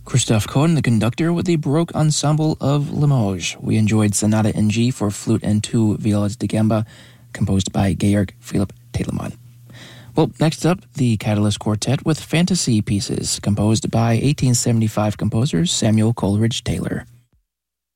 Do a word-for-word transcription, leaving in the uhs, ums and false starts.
Christophe Cohn, the conductor with the Baroque Ensemble of Limoges. We enjoyed Sonata in G for flute and two violas da gamba, composed by Georg Philipp Telemann. Well, next up, the Catalyst Quartet with Fantasy Pieces, composed by eighteen seventy-five composer Samuel Coleridge Taylor.